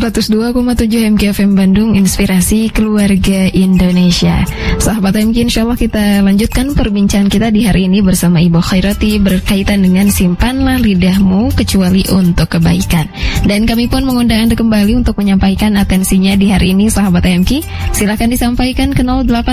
102,7 MKFM Bandung, Inspirasi Keluarga Indonesia. Sahabat MK, insya Allah kita lanjutkan perbincangan kita di hari ini bersama Ibu Khairati berkaitan dengan simpanlah lidahmu kecuali untuk kebaikan. Dan kami pun mengundang Anda kembali untuk menyampaikan atensinya di hari ini, sahabat MK. Silakan disampaikan ke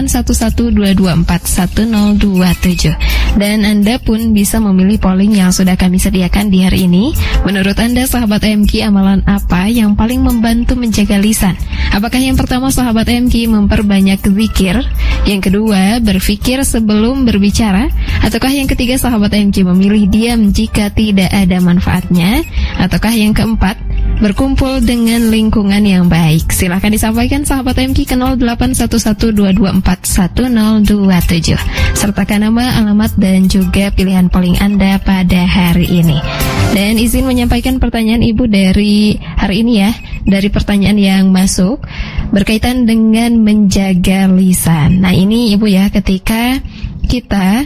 081122410027. Dan Anda pun bisa memilih polling yang sudah kami sediakan di hari ini. Menurut Anda, sahabat MK, amalan apa yang paling membantu menjaga lisan? Apakah yang pertama, sahabat MK, memperbanyak zikir? Yang kedua, berpikir sebelum berbicara? Ataukah yang ketiga, sahabat MK, memilih diam jika tidak ada manfaatnya? Ataukah yang keempat, berkumpul dengan lingkungan yang baik? Silahkan disampaikan, sahabat MK, ke 081122410027. Sertakan nama, alamat, dan juga pilihan polling Anda pada hari ini. Dan izin menyampaikan pertanyaan Ibu dari hari ini ya, dari pertanyaan yang masuk berkaitan dengan menjaga lisan. Nah ini Ibu ya, ketika kita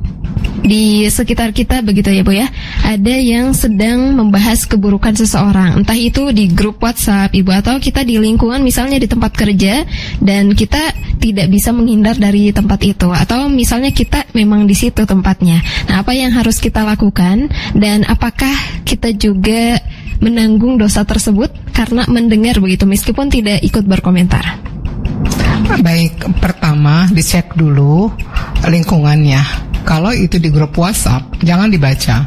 di sekitar kita begitu ya Bu ya, ada yang sedang membahas keburukan seseorang, entah itu di grup WhatsApp Ibu, atau kita di lingkungan misalnya di tempat kerja dan kita tidak bisa menghindar dari tempat itu, atau misalnya kita memang di situ tempatnya. Nah, apa yang harus kita lakukan, dan apakah kita juga menanggung dosa tersebut karena mendengar begitu meskipun tidak ikut berkomentar? Baik, pertama dicek dulu lingkungannya. Kalau itu di grup WhatsApp, jangan dibaca.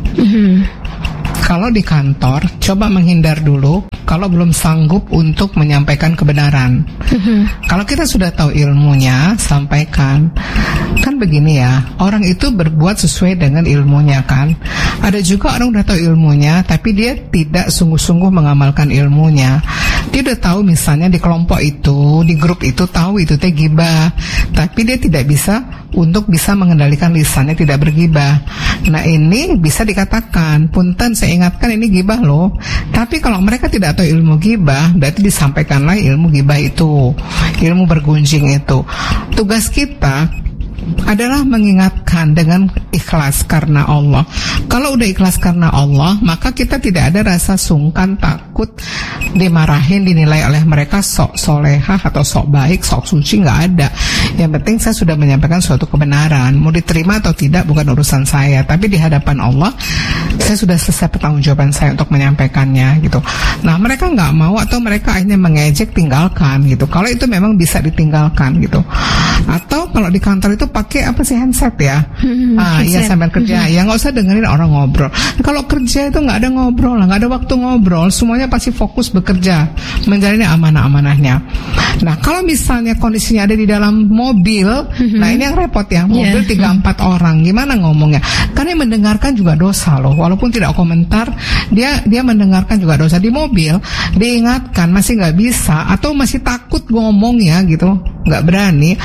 Kalau di kantor, coba menghindar dulu kalau belum sanggup untuk menyampaikan kebenaran. Kalau kita sudah tahu ilmunya, sampaikan. Kan begini ya, orang itu berbuat sesuai dengan ilmunya kan. Ada juga orang udah tahu ilmunya, tapi dia tidak sungguh-sungguh mengamalkan ilmunya. Dia udah tahu misalnya di kelompok itu, di grup itu tahu itu teh gibah, tapi dia tidak bisa untuk bisa mengendalikan lisannya, tidak bergibah. Nah ini bisa dikatakan, punten saya ingatkan ini gibah loh. Tapi kalau mereka tidak tahu ilmu gibah, berarti disampaikanlah ilmu gibah itu, ilmu bergunjing itu. Tugas kita adalah mengingatkan dengan ikhlas karena Allah. Kalau udah ikhlas karena Allah, maka kita tidak ada rasa sungkan, takut dimarahin, dinilai oleh mereka sok solehah atau sok baik, sok suci, nggak ada. Yang penting saya sudah menyampaikan suatu kebenaran, mau diterima atau tidak bukan urusan saya, tapi di hadapan Allah saya sudah selesai pertanggungjawaban saya untuk menyampaikannya gitu. Nah mereka nggak mau atau mereka akhirnya mengejek, tinggalkan gitu. Kalau itu memang bisa ditinggalkan gitu. Atau kalau di kantor itu pakai apa sih, handset ya? Iya sambil kerja, ya nggak usah dengerin orang ngobrol. Kalau kerja itu nggak ada ngobrol, nggak ada waktu ngobrol, semuanya pasti fokus bekerja, menjalani amanah-amanahnya. Nah kalau misalnya kondisinya ada di dalam mobil, nah ini yang repot ya, mobil 3-4 orang, gimana ngomongnya? Karena yang mendengarkan juga dosa loh, walaupun tidak komentar, dia mendengarkan juga dosa. Di mobil diingatkan masih nggak bisa atau masih takut ngomong ya gitu, nggak berani,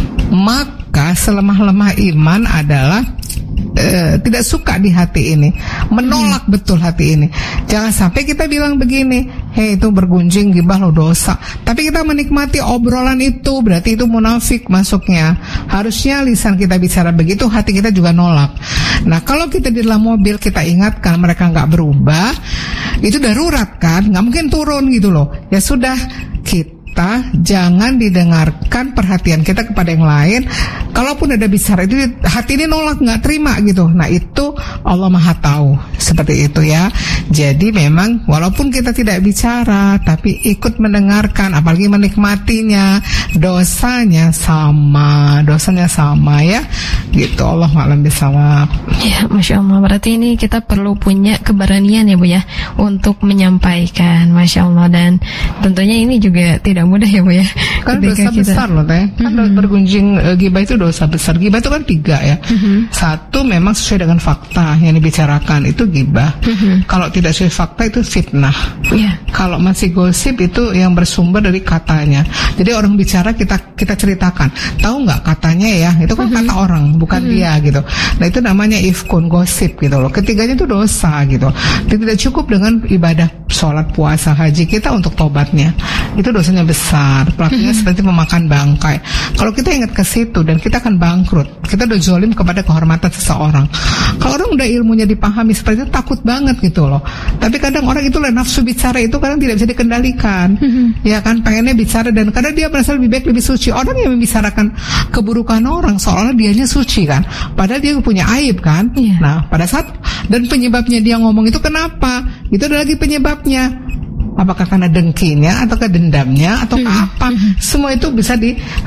maka selemah-lemah iman adalah tidak suka di hati ini, menolak betul hati ini. Jangan sampai kita bilang begini, hei itu bergunjing gibah lo dosa, tapi kita menikmati obrolan itu, berarti itu munafik masuknya. Harusnya lisan kita bicara begitu, hati kita juga nolak. Nah kalau kita di dalam mobil kita ingatkan mereka nggak berubah, itu darurat kan, nggak mungkin turun gitu loh. Ya sudah, kita jangan didengarkan perhatian kita kepada yang lain. Kalaupun ada bicara itu hati ini nolak, nggak terima gitu. Nah itu Allah Maha Tahu seperti itu ya. Jadi memang walaupun kita tidak bicara tapi ikut mendengarkan, apalagi menikmatinya, dosanya sama ya gitu. Allahu a'lam bishawab. Ya, Masya Allah, berarti ini kita perlu punya keberanian ya Bu ya untuk menyampaikan, Masya Allah. Dan tentunya ini juga tidak mudah ya Bu ya. Kan dosa besar loh teh. Kan bergunjing gibah itu dosa besar. Gibah itu kan 3 ya. Satu memang sesuai dengan fakta yang dibicarakan, itu gibah. Kalau tidak sesuai fakta itu fitnah. Kalau masih gosip itu yang bersumber dari katanya. Jadi orang bicara kita ceritakan. Tahu nggak katanya ya? Itu kan kata orang, bukan dia gitu. Nah itu namanya ifkun, gosip gitu loh. Ketiganya itu dosa gitu. Tidak cukup dengan ibadah sholat, puasa, haji kita untuk tobatnya. Itu dosanya besar. Pelakunya seperti memakan bangkai. Kalau kita ingat ke situ dan kita akan bangkrut, kita udah zolim kepada kehormatan seseorang. Kalau orang udah ilmunya dipahami seperti itu takut banget gitu loh. Tapi kadang orang itu nafsu bicara itu kadang tidak bisa dikendalikan. Ya kan, pengennya bicara dan kadang dia merasa lebih baik, lebih suci. Orang yang membicarakan keburukan orang seolah dianya suci kan, padahal dia punya aib kan. Nah, pada saat dan penyebabnya dia ngomong itu kenapa? Itu ada lagi penyebabnya. Apakah karena dengkinya atau dendamnya atau apa? Semua itu bisa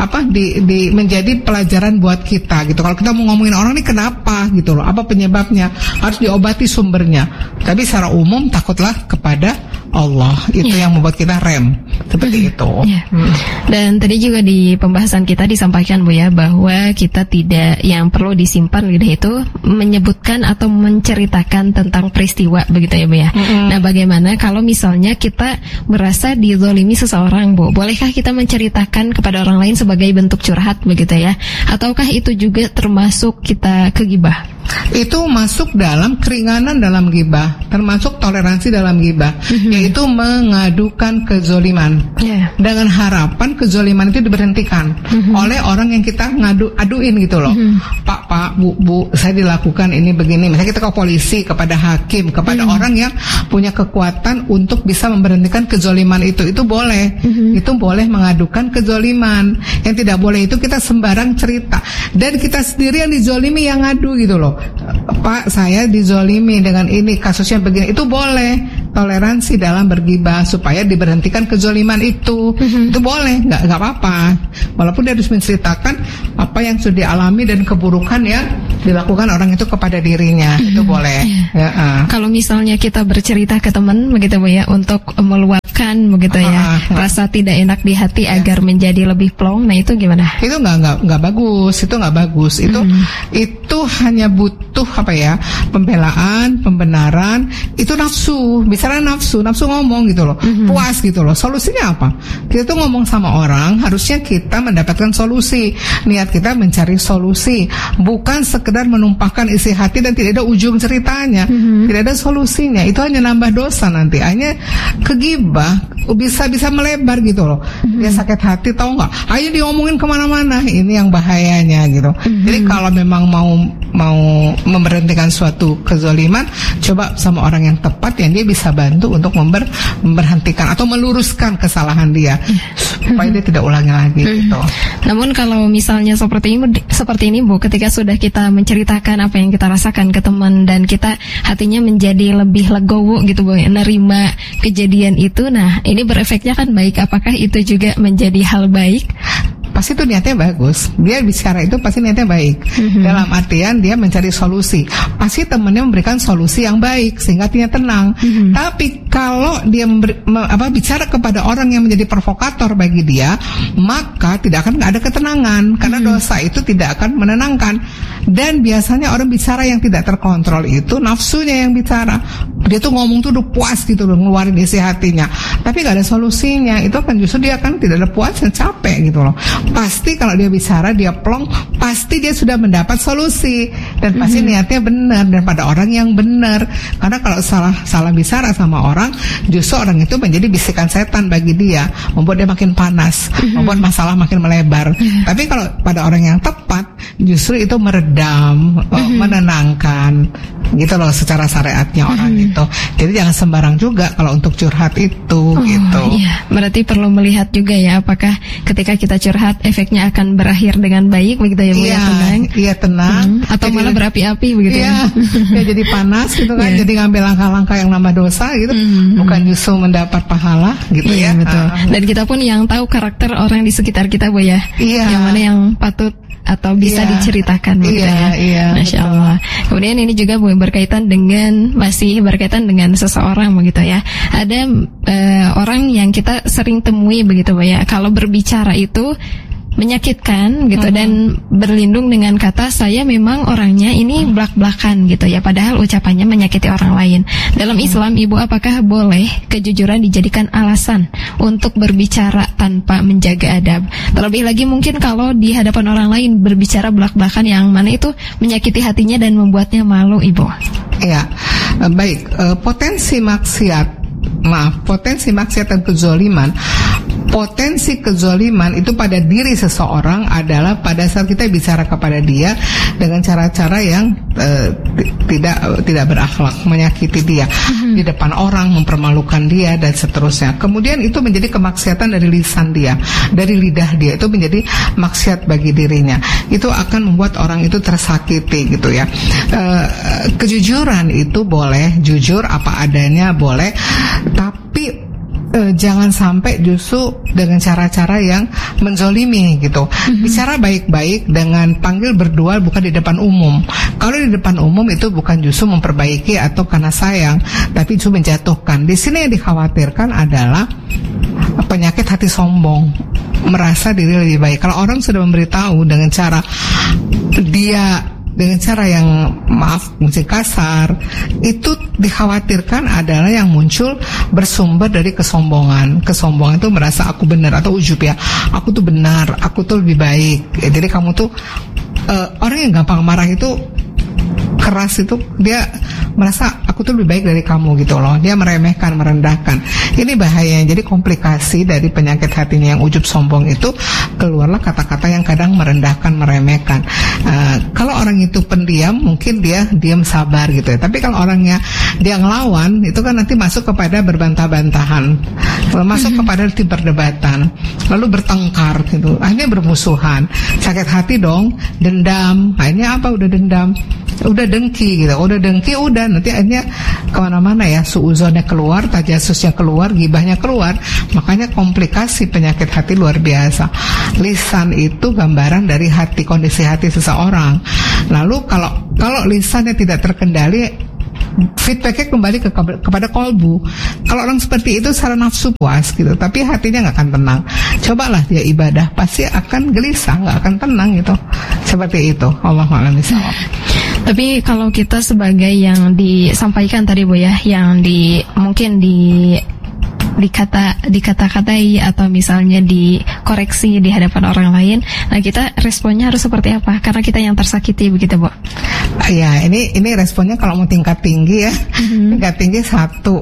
menjadi pelajaran buat kita gitu. Kalau kita mau ngomongin orang ini kenapa gitu loh, apa penyebabnya, harus diobati sumbernya. Tapi secara umum takutlah kepada Allah, itu yang membuat kita rem seperti itu. Dan tadi juga di pembahasan kita disampaikan Bu ya, bahwa kita tidak, yang perlu disimpan lidah itu menyebutkan atau menceritakan tentang peristiwa, begitu ya Bu ya. Nah, bagaimana kalau misalnya kita merasa dizolimi seseorang, Bu? Bolehkah kita menceritakan kepada orang lain sebagai bentuk curhat, begitu ya? Ataukah itu juga termasuk kita kegibah? Itu masuk dalam keringanan dalam gibah, termasuk toleransi dalam gibah, yaitu mengadukan kezoliman dengan harapan kezoliman itu diberhentikan oleh orang yang kita aduin gitu loh. Pak, Bu, saya dilakukan ini begini. Misalnya kita ke polisi, kepada hakim, kepada orang yang punya kekuatan untuk bisa memberhentikan kezoliman itu boleh. Itu boleh mengadukan kezoliman. Yang tidak boleh itu kita sembarang cerita, dan kita sendiri yang dizolimi yang ngadu gitu loh. Pak, saya dizolimi dengan ini, kasusnya begini. Itu boleh, toleransi dalam bergibah supaya diberhentikan kezoliman itu. Itu boleh, nggak apa-apa. Walaupun dia harus menceritakan apa yang sudah dialami dan keburukan yang dilakukan orang itu kepada dirinya. Itu boleh. Kalau misalnya kita bercerita ke teman begitu Bu ya, untuk meluapkan begitu ya rasa tidak enak di hati agar menjadi lebih plong, nah itu gimana? Itu nggak bagus. Itu nggak bagus. Itu hanya butuh pembelaan, pembenaran. Itu nafsu, bicara nafsu ngomong gitu loh, puas gitu loh. Solusinya apa? Kita tuh ngomong sama orang, harusnya kita mendapatkan solusi. Niat kita mencari solusi, bukan sekedar menumpahkan isi hati dan tidak ada ujung ceritanya, tidak ada solusinya. Itu hanya nambah dosa nanti, hanya kegibah, bisa melebar gitu loh. Dia sakit hati, tahu nggak? Ayo diomongin kemana-mana. Ini yang bahayanya gitu. Jadi kalau memang mau memberhentikan suatu kezoliman, coba sama orang yang tepat yang dia bisa bantu untuk memberhentikan atau meluruskan kesalahan dia supaya dia tidak ulangi lagi gitu. Namun kalau misalnya seperti ini Bu, ketika sudah kita menceritakan apa yang kita rasakan ke teman dan kita hatinya menjadi lebih legowo gitu Bu, nerima kejadian itu, nah ini berefeknya kan baik. Apakah itu juga menjadi hal baik? Pasti itu niatnya bagus. Dia bicara itu pasti niatnya baik. Dalam artian dia mencari solusi. Pasti temannya memberikan solusi yang baik sehingga hatinya tenang. Tapi kalau dia bicara kepada orang yang menjadi provokator bagi dia, maka tidak akan ada ketenangan, karena dosa itu tidak akan menenangkan. Dan biasanya orang bicara yang tidak terkontrol itu nafsunya yang bicara. Dia tuh ngomong tuh udah puas gitu loh, ngeluarin isi hatinya, tapi gak ada solusinya. Itu kan justru dia kan tidak ada puas dan capek gitu loh. Pasti kalau dia bicara, dia plong, pasti dia sudah mendapat solusi dan pasti niatnya benar dan pada orang yang benar. Karena kalau salah bicara sama orang, justru orang itu menjadi bisikan setan bagi dia, membuat dia makin panas, membuat masalah makin melebar. Tapi kalau pada orang yang tepat, justru itu meredam, menenangkan gitu loh secara syariatnya orang itu. Jadi jangan sembarang juga kalau untuk curhat itu gitu. Iya, berarti perlu melihat juga ya, apakah ketika kita curhat efeknya akan berakhir dengan baik begitu ya Bu? Iya, tenang. Atau malah berapi-api begitu ya. Ya jadi panas gitu kan. Jadi ngambil langkah-langkah yang nambah dosa gitu, bukan justru mendapat pahala gitu ya. Betul. Dan kita pun yang tahu karakter orang di sekitar kita Bu ya. Yang mana yang patut atau bisa diceritakan begitu ya. Masya Allah. Kemudian ini juga masih berkaitan dengan seseorang begitu ya. Ada orang yang kita sering temui begitu ya, kalau berbicara itu menyakitkan gitu dan berlindung dengan kata saya memang orangnya ini blak-blakan gitu ya, padahal ucapannya menyakiti orang lain. Dalam Islam Ibu, apakah boleh kejujuran dijadikan alasan untuk berbicara tanpa menjaga adab? Terlebih lagi mungkin kalau di hadapan orang lain berbicara blak-blakan yang mana itu menyakiti hatinya dan membuatnya malu Ibu. Iya, potensi maksiat dan kezoliman potensi kezoliman itu pada diri seseorang adalah pada saat kita bicara kepada dia dengan cara-cara yang tidak berakhlak, menyakiti dia di depan orang, mempermalukan dia dan seterusnya. Kemudian itu menjadi kemaksiatan dari lisan dia, dari lidah dia, itu menjadi maksiat bagi dirinya. Itu akan membuat orang itu tersakiti gitu ya. Kejujuran itu boleh, jujur apa adanya boleh, tapi jangan sampai justru dengan cara-cara yang menzolimi gitu. Bicara baik-baik dengan panggil berdua, bukan di depan umum. Kalau di depan umum itu bukan justru memperbaiki atau karena sayang, tapi justru menjatuhkan. Di sini yang dikhawatirkan adalah penyakit hati sombong, merasa diri lebih baik. Kalau orang sudah memberitahu dengan cara yang maaf mungkin kasar, itu dikhawatirkan adalah yang muncul bersumber dari kesombongan. Kesombongan itu merasa aku benar atau ujub ya, aku tuh benar, aku tuh lebih baik. Jadi kamu tuh orang yang gampang marah itu, keras itu, dia merasa aku tuh lebih baik dari kamu gitu loh. Dia meremehkan, merendahkan. Ini bahaya. Jadi komplikasi dari penyakit hatinya yang ujub sombong itu, keluarlah kata-kata yang kadang merendahkan, meremehkan. Kalau orang itu pendiam, mungkin dia diam sabar gitu ya. Tapi kalau orangnya dia ngelawan, itu kan nanti masuk kepada berbantah-bantahan, masuk kepada perdebatan, lalu bertengkar gitu. Akhirnya bermusuhan, sakit hati dong, dendam. Akhirnya apa? Udah dendam, udah dengki gitu, udah nanti akhirnya kemana-mana ya, suuzonnya keluar, tajasusnya keluar, gibahnya keluar. Makanya komplikasi penyakit hati luar biasa. Lisan itu gambaran dari hati, kondisi hati seseorang. Lalu kalau lisannya tidak terkendali, feedbacknya kembali kepada kolbu. Kalau orang seperti itu secara nafsu puas gitu, tapi hatinya nggak akan tenang. Cobalah dia ibadah, pasti akan gelisah, nggak akan tenang gitu. Seperti itu. Allahu a'lam bishawab. Tapi kalau kita sebagai yang disampaikan tadi Bu ya, yang mungkin dikata-katai atau misalnya dikoreksi di hadapan orang lain, nah kita responnya harus seperti apa? Karena kita yang tersakiti begitu Bu. Ya, ini responnya kalau mau tingkat tinggi ya, tingkat tinggi satu,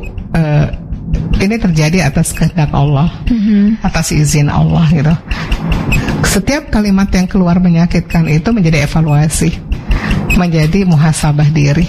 ini terjadi atas kehendak Allah, atas izin Allah gitu. Setiap kalimat yang keluar menyakitkan itu menjadi evaluasi, menjadi muhasabah diri.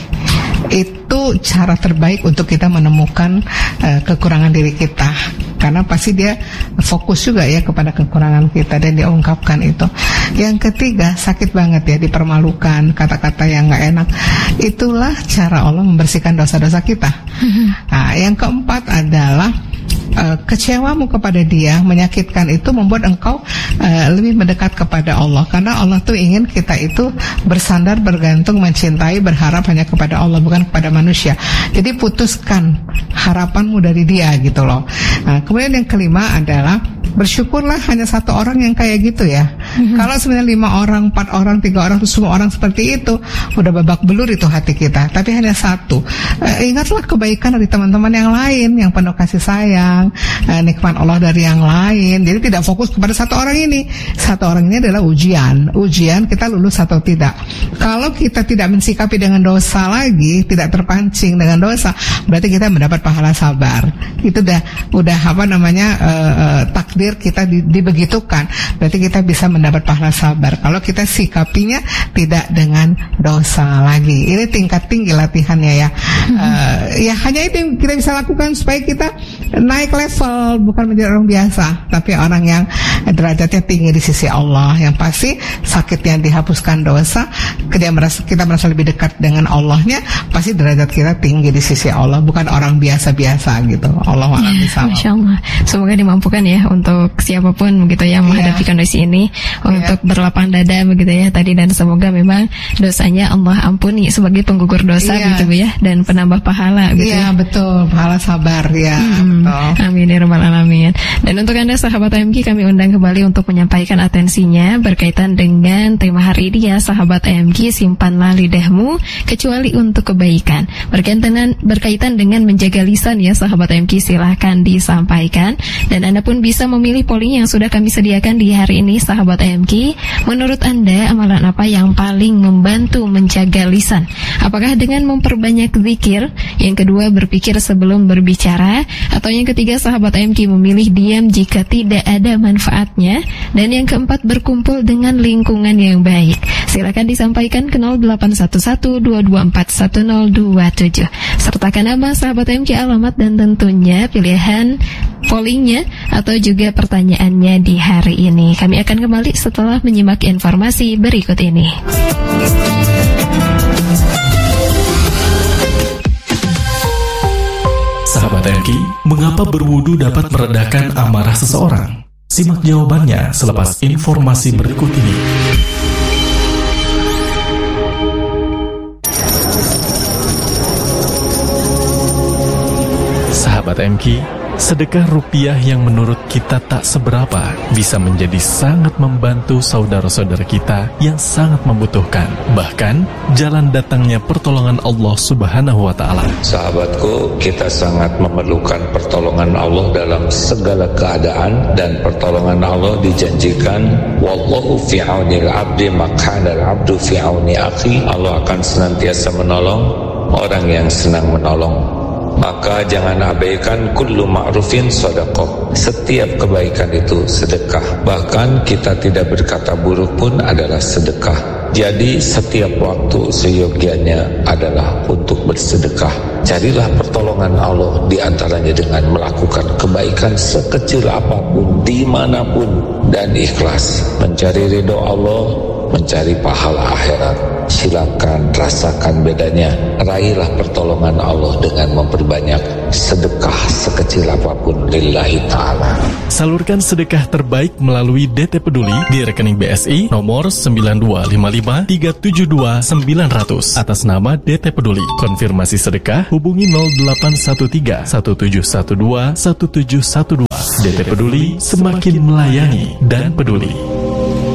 Itu cara terbaik untuk kita menemukan kekurangan diri kita, karena pasti dia fokus juga ya kepada kekurangan kita dan dia ungkapkan itu. Yang ketiga, sakit banget ya, dipermalukan, kata-kata yang gak enak. Itulah cara Allah membersihkan dosa-dosa kita. Nah, yang keempat adalah kecewamu kepada dia, menyakitkan itu membuat engkau lebih mendekat kepada Allah. Karena Allah tuh ingin kita itu bersandar, bergantung, mencintai, berharap hanya kepada Allah, bukan kepada manusia. Jadi putuskan harapanmu dari dia gitu loh. Nah, kemudian yang kelima adalah bersyukurlah hanya satu orang yang kayak gitu ya. Kalau sebenarnya 5 orang, 4 orang, 3 orang, semua orang seperti itu, udah babak belur itu hati kita. Tapi hanya satu. Ingatlah kebaikan dari teman-teman yang lain, yang penuh kasih sayang, nikmat Allah dari yang lain. Jadi tidak fokus kepada satu orang ini. Satu orang ini adalah ujian kita lulus atau tidak. Kalau kita tidak mensikapi dengan dosa lagi, tidak terpancing dengan dosa, berarti kita mendapat pahala sabar. Itu udah apa namanya, takdir kita dibegitukan, berarti kita bisa mendapat pahala sabar kalau kita sikapinya tidak dengan dosa lagi. Ini tingkat tinggi latihannya ya. Ya hanya itu yang kita bisa lakukan supaya kita naik level, bukan menjadi orang biasa, tapi orang yang derajatnya tinggi di sisi Allah. Yang pasti sakitnya dihapuskan dosa, kita merasa lebih dekat dengan Allahnya, pasti derajat kita tinggi di sisi Allah, bukan orang biasa-biasa gitu. Allahu a'lam bishawab. Masya Allah. Semoga dimampukan ya untuk siapapun begitu yang menghadapi kondisi ini, untuk berlapang dada begitu ya tadi, dan semoga memang dosanya Allah ampuni sebagai penggugur dosa gitu ya, dan penambah pahala gitu ya. Betul, pahala sabar ya. Betul. Amin ya rabbal alamin. Dan untuk Anda sahabat AMG, kami undang kembali untuk menyampaikan atensinya berkaitan dengan tema hari ini ya, sahabat AMG, simpanlah lidahmu kecuali untuk kebaikan. Berkaitan dengan menjaga lisan ya sahabat AMG, silahkan disampaikan, dan Anda pun bisa memilih polling yang sudah kami sediakan di hari ini sahabat AMG. Menurut Anda, amalan apa yang paling membantu menjaga lisan? Apakah dengan memperbanyak zikir? Yang kedua, berpikir sebelum berbicara? Atau yang ketiga, sahabat MQ memilih diam jika tidak ada manfaatnya. Dan yang keempat, berkumpul dengan lingkungan yang baik. Silakan disampaikan ke 0811-224-1027. Sertakan nama, sahabat MQ, alamat, dan tentunya pilihan pollingnya atau juga pertanyaannya di hari ini. Kami akan kembali setelah menyimak informasi berikut ini. Sahabat MQ, mengapa berwudu dapat meredakan amarah seseorang? Simak jawabannya selepas informasi berikut ini. Sahabat MQ, sedekah rupiah yang menurut kita tak seberapa bisa menjadi sangat membantu saudara-saudara kita yang sangat membutuhkan. Bahkan, jalan datangnya pertolongan Allah Subhanahu wa Ta'ala. Sahabatku, kita sangat memerlukan pertolongan Allah dalam segala keadaan, dan pertolongan Allah dijanjikan, wallahu fi aunil abdi makana al-abdu fi auni akhi. Allah akan senantiasa menolong orang yang senang menolong. Maka jangan abaikan kullu ma'rufin sedekah. Setiap kebaikan itu sedekah. Bahkan kita tidak berkata buruk pun adalah sedekah. Jadi setiap waktu seyogianya adalah untuk bersedekah. Carilah pertolongan Allah di antaranya dengan melakukan kebaikan sekecil apapun, dimanapun, dan ikhlas. Mencari ridho Allah, mencari pahala akhirat. Silakan rasakan bedanya. Raihlah pertolongan Allah dengan memperbanyak sedekah sekecil apapun lillahi ta'ala. Salurkan sedekah terbaik melalui DT Peduli di rekening BSI nomor 9255372900 atas nama DT Peduli. Konfirmasi sedekah hubungi 0813 1712 1712. DT Peduli, semakin melayani dan peduli.